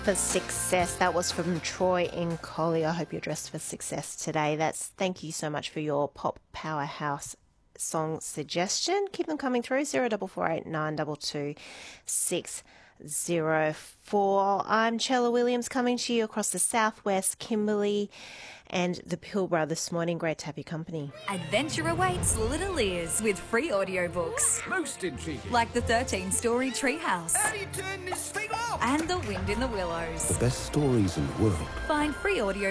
For success. That was from Troy in Collie. I hope you're dressed for success today. Thank you so much for your pop powerhouse song suggestion. Keep them coming through. 0448 922 604. I'm Chella Williams, coming to you across the southwest, Kimberley and the Pilbara this morning. Great to have your company. Adventure awaits little ears with free audiobooks. Most intriguing. Like the 13-story Treehouse. How do you turn this thing off? And The Wind in the Willows. The best stories in the world. Find free audio